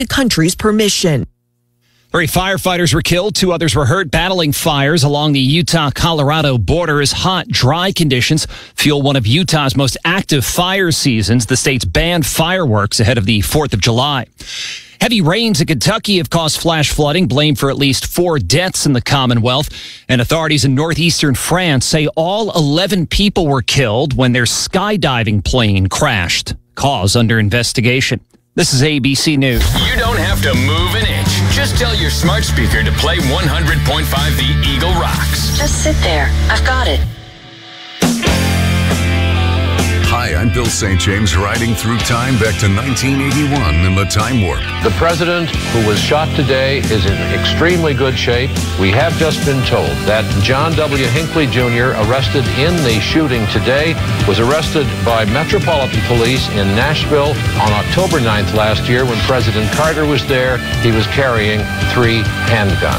the country's permission. 3 firefighters were killed. 2 others were hurt battling fires along the Utah-Colorado border as hot, dry conditions fuel one of Utah's most active fire seasons. The state's banned fireworks ahead of the 4th of July. Heavy rains in Kentucky have caused flash flooding, blamed for at least 4 deaths in the Commonwealth. And authorities in northeastern France say all 11 people were killed when their skydiving plane crashed. Cause under investigation. This is ABC News. You don't have to move an inch. Just tell your smart speaker to play 100.5 The Eagle Rocks. Just sit there. I've got it. Hi, I'm Bill St. James, riding through time back to 1981 in the Time Warp. The president who was shot today is in extremely good shape. We have just been told that John W. Hinckley Jr., arrested in the shooting today, was arrested by Metropolitan Police in Nashville on October 9th last year when President Carter was there. He was carrying 3 handguns.